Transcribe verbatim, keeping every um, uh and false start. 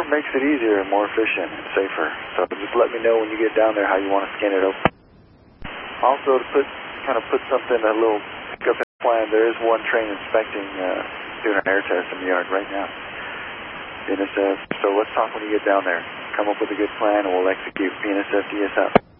or makes it easier and more efficient and safer. So just let me know when you get down there how you want to skin it open. Also, to put kind of put something, a little pickup in the plan, there is one train inspecting, uh, doing an air test in the yard right now. P N S F, so let's talk when you get down there. Come up with a good plan and we'll execute. P N S F D S out.